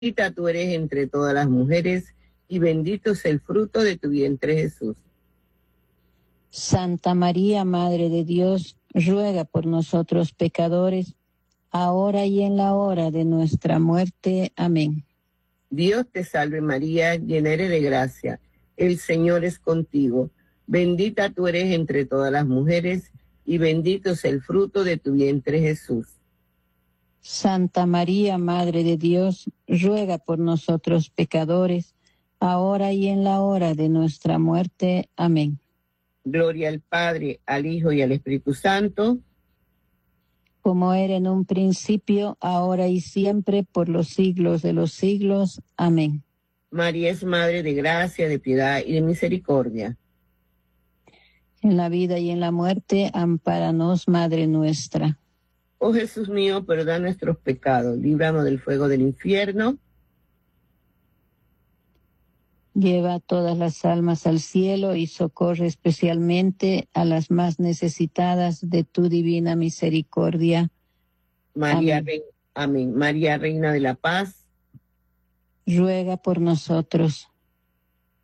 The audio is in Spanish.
Bendita tú eres entre todas las mujeres, y bendito es el fruto de tu vientre, Jesús. Santa María, Madre de Dios, ruega por nosotros pecadores, ahora y en la hora de nuestra muerte. Amén. Dios te salve María, llena eres de gracia, el Señor es contigo. Bendita tú eres entre todas las mujeres, y bendito es el fruto de tu vientre, Jesús. Santa María, Madre de Dios, ruega por nosotros pecadores, ahora y en la hora de nuestra muerte. Amén. Gloria al Padre, al Hijo y al Espíritu Santo. Como era en un principio, ahora y siempre, por los siglos de los siglos. Amén. María es Madre de gracia, de piedad y de misericordia. En la vida y en la muerte, ampáranos, Madre nuestra. Oh Jesús mío, perdona nuestros pecados, líbranos del fuego del infierno. Lleva todas las almas al cielo y socorre especialmente a las más necesitadas de tu divina misericordia. María, amén. María, Reina de la Paz, ruega por nosotros.